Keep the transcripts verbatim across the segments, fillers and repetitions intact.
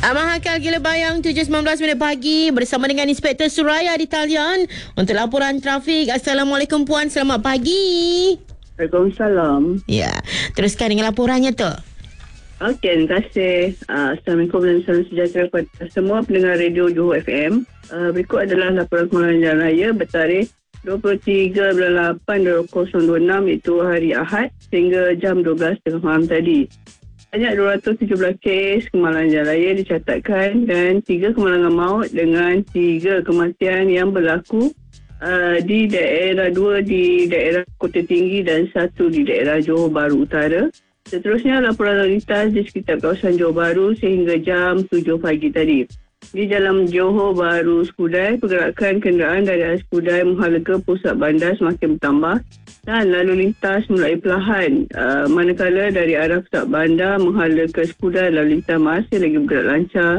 Mahakal Gila Bayang tujuh sembilan belas minit pagi bersama dengan Inspektor Suraya di talian untuk laporan trafik. Assalamualaikum Puan, selamat pagi. Waalaikumsalam. Ya, teruskan dengan laporannya tu. Okey, terima kasih. Uh, Assalamualaikum dan salam sejahtera kepada semua pendengar radio Johor F M. Uh, berikut adalah laporan Pengelolaan Jalan Raya bertarikh dua puluh tiga bulan lapan dua ribu dua puluh enam iaitu hari Ahad sehingga jam dua belas tengah malam tadi. Banyak dua ratus tujuh belas kes kemalangan jalan raya dicatatkan dan tiga kemalangan maut dengan tiga kematian yang berlaku uh, di daerah dua di daerah Kota Tinggi dan satu di daerah Johor Bahru Utara. Seterusnya laporan lalu lintas di sekitar kawasan Johor Bahru sehingga jam tujuh pagi tadi. Di Jalan Johor Bahru Skudai, pergerakan kenderaan dari arah Skudai menghala ke pusat bandar semakin bertambah dan lalu lintas mulai perlahan. Uh, manakala dari arah pusat bandar menghala ke Skudai, lalu lintas masih lagi bergerak lancar.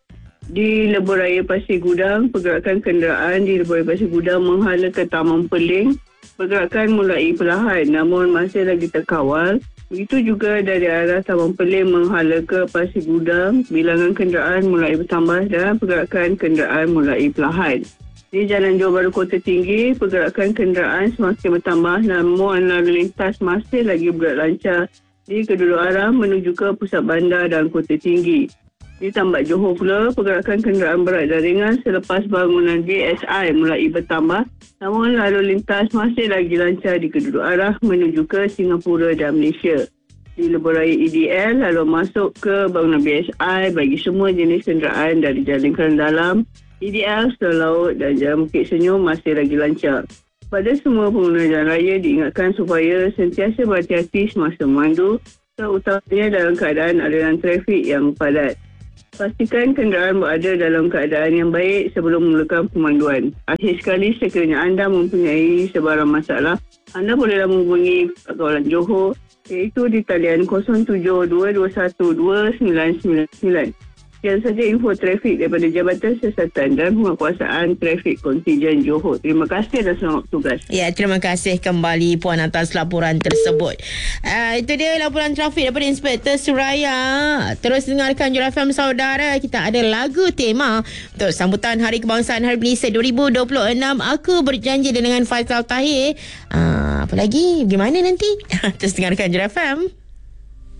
Di Lebuh Raya Pasir Gudang, pergerakan kenderaan di Lebuh Raya Pasir Gudang menghala ke Taman Peling, pergerakan mulai perlahan namun masih lagi terkawal. Begitu juga dari arah Taman Peling menghala ke Pasir Gudang, bilangan kenderaan mulai bertambah dan pergerakan kenderaan mulai perlahan. Di Jalan Johor Bahru Kota Tinggi, pergerakan kenderaan semakin bertambah namun lalu lintas masih lagi bergerak lancar di kedua arah menuju ke pusat bandar dan Kota Tinggi. Di Tambak Johor pula, pergerakan kenderaan berat dan ringan selepas bangunan B S I mulai bertambah namun lalu lintas masih lagi lancar di kedua arah menuju ke Singapura dan Malaysia. Di Lebuh Raya E D L lalu masuk ke bangunan B S I bagi semua jenis kenderaan dari jalan lingkaran dalam, E D L, Setelah Laut dan Jalan Bukit Senyum masih lagi lancar. Pada semua pengguna jalan raya diingatkan supaya sentiasa berhati-hati semasa memandu, terutamanya dalam keadaan aliran trafik yang padat. Pastikan kenderaan berada dalam keadaan yang baik sebelum memulakan pemanduan. Akhir sekali, sekiranya anda mempunyai sebarang masalah, anda bolehlah menghubungi Kawalan Johor iaitu di talian kosong tujuh dua dua satu dua sembilan sembilan sembilan. Sekian saja info trafik daripada Jabatan Siasatan dan Penguasaan Trafik Kontijen Johor. Terima kasih dan selamat bertugas. Ya, terima kasih kembali Puan atas laporan tersebut. Uh, itu dia laporan trafik daripada Inspektor Suraya. Terus dengarkan Johor F M saudara. Kita ada lagu tema untuk sambutan Hari Kebangsaan Hari Malaysia dua ribu dua puluh enam. Aku berjanji dengan Faizal Tahir. Uh, apa lagi? Gimana nanti? Terus dengarkan Johor F M.